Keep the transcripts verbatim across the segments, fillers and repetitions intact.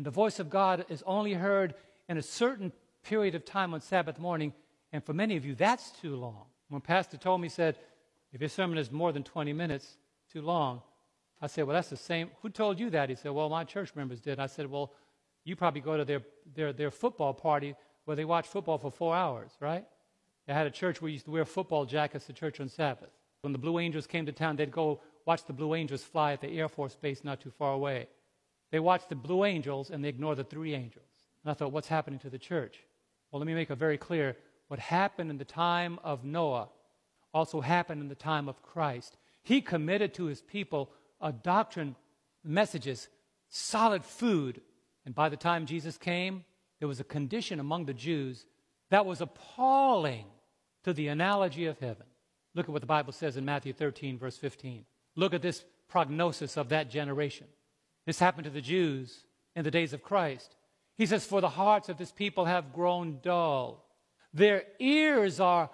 And the voice of God is only heard in a certain period of time on Sabbath morning. And for many of you, that's too long. When Pastor told me, he said, if your sermon is more than twenty minutes, too long. I said, well, that's the same. Who told you that? He said, well, my church members did. I said, well, you probably go to their, their, their football party where they watch football for four hours, right? They had a church where you used to wear football jackets to church on Sabbath. When the Blue Angels came to town, they'd go watch the Blue Angels fly at the Air Force Base not too far away. They watched the Blue Angels and they ignored the three angels. And I thought, what's happening to the church? Well, let me make it very clear. What happened in the time of Noah also happened in the time of Christ. He committed to his people a doctrine, messages, solid food. And by the time Jesus came, there was a condition among the Jews that was appalling to the analogy of heaven. Look at what the Bible says in Matthew thirteen, verse fifteen. Look at this prognosis of that generation. This happened to the Jews in the days of Christ. He says, for the hearts of this people have grown dull. Their ears are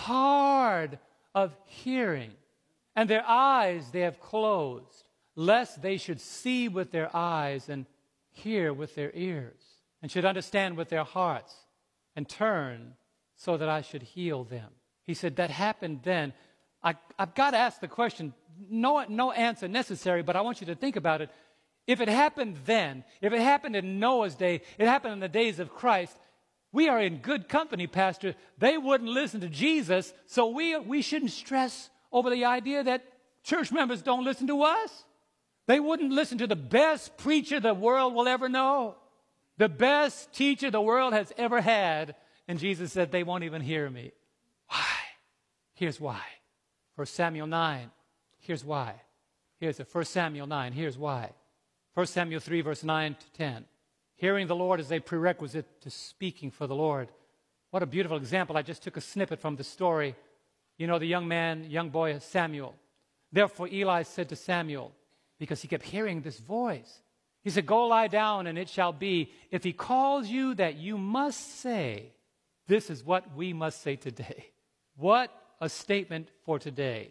hard of hearing, and their eyes they have closed, lest they should see with their eyes and hear with their ears, and should understand with their hearts, and turn so that I should heal them. He said that happened then. I, I've got to ask the question, no, no answer necessary, but I want you to think about it. If it happened then, if it happened in Noah's day, it happened in the days of Christ, we are in good company, Pastor. They wouldn't listen to Jesus, so we, we shouldn't stress over the idea that church members don't listen to us. They wouldn't listen to the best preacher the world will ever know, the best teacher the world has ever had. And Jesus said, they won't even hear me. Why? Here's why. First Samuel nine, here's why. Here's it. First Samuel nine, here's why. First Samuel three, verse nine to ten. Hearing the Lord is a prerequisite to speaking for the Lord. What a beautiful example. I just took a snippet from the story. You know, the young man, young boy, Samuel. Therefore Eli said to Samuel, because he kept hearing this voice, he said, go lie down, and it shall be, if he calls you, that you must say, this is what we must say today. What a statement for today.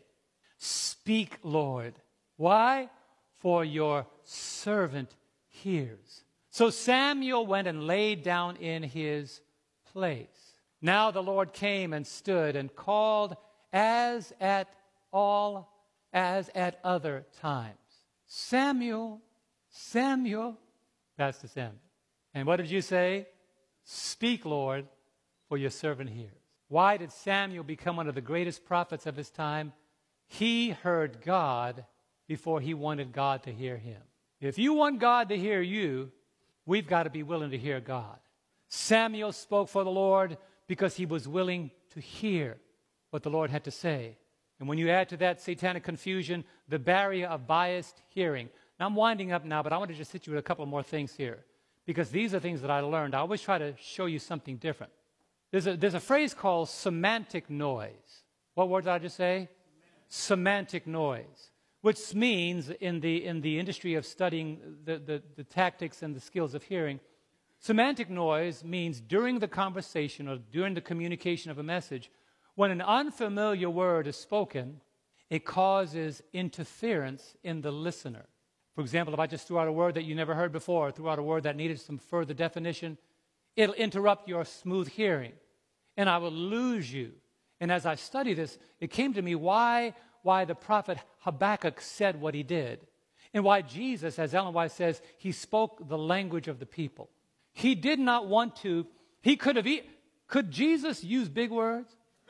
Speak, Lord. Why? For your servant hears. So Samuel went and laid down in his place. Now the Lord came and stood and called as at all, as at other times. Samuel, Samuel, Pastor Samuel. And what did you say? Speak, Lord, for your servant hears. Why did Samuel become one of the greatest prophets of his time? He heard God before he wanted God to hear him. If you want God to hear you, we've got to be willing to hear God. Samuel spoke for the Lord because he was willing to hear what the Lord had to say. And when you add to that satanic confusion, the barrier of biased hearing. Now, I'm winding up now, but I want to just hit you with a couple more things here, because these are things that I learned. I always try to show you something different. There's a, there's a phrase called semantic noise. What word did I just say? Semantic, semantic noise, which means in the, in the industry of studying the, the, the tactics and the skills of hearing, semantic noise means during the conversation or during the communication of a message, when an unfamiliar word is spoken, it causes interference in the listener. For example, if I just threw out a word that you never heard before, or threw out a word that needed some further definition, it'll interrupt your smooth hearing, and I will lose you. And as I study this, it came to me why, why the prophet Habakkuk said what he did, and why Jesus, as Ellen White says, he spoke the language of the people. He did not want to, he could have, e- could Jesus use big words?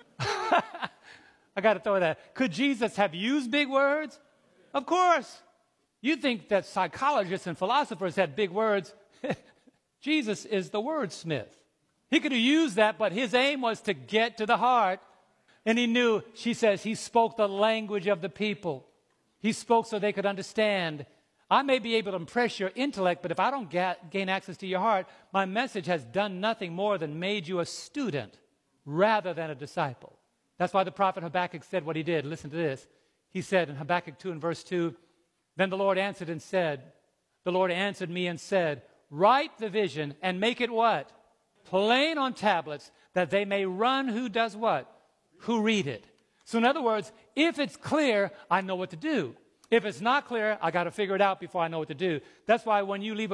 I got to throw that. Could Jesus have used big words? Of course. You think that psychologists and philosophers had big words. Jesus is the wordsmith. He could have used that, but his aim was to get to the heart. And he knew, she says, he spoke the language of the people. He spoke so they could understand. I may be able to impress your intellect, but if I don't get, gain access to your heart, my message has done nothing more than made you a student rather than a disciple. That's why the prophet Habakkuk said what he did. Listen to this. He said in Habakkuk two and verse two, then the Lord answered and said, the Lord answered me and said, write the vision and make it what? Plain on tablets, that they may run who does what? Who read it. So in other words, if it's clear, I know what to do. If it's not clear, I got to figure it out before I know what to do. That's why when you leave a